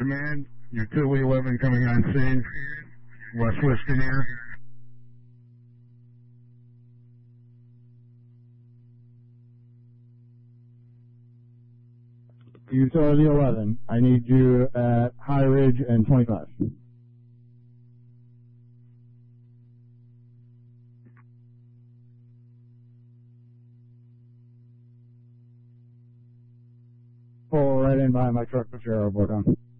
Command, utility 11 coming on scene, West Virginia. Utility 11, I need you at High Ridge and 25. Pull right in behind my truck, put your airboard on.